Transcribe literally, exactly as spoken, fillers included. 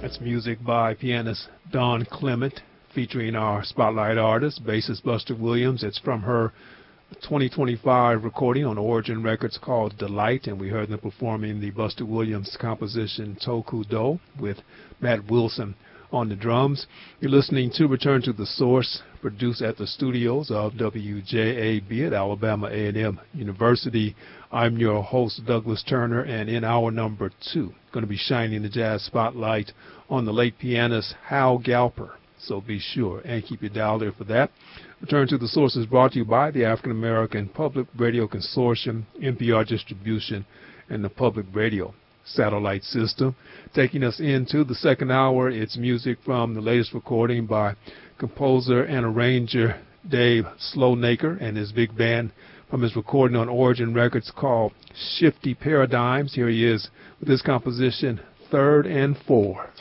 That's music by pianist Don Clement, featuring our spotlight artist, bassist Buster Williams. It's from her twenty twenty-five recording on Origin Records called Delight, and we heard them performing the Buster Williams composition Tokudo with Matt Wilson on the drums. You're listening to Return to the Source, produced at the studios of W J A B at Alabama A and M University. I'm your host, Douglas Turner, and in hour number two, going to be shining the jazz spotlight on the late pianist Hal Galper. So be sure and keep your dial there for that. Return to the Source is brought to you by the African American Public Radio Consortium, N P R Distribution, and the Public Radio Satellite System. Taking us into the second hour, it's music from the latest recording by composer and arranger Dave Slownaker and his big band from his recording on Origin Records called Shifty Paradigms. Here he is with his composition, Third and Four.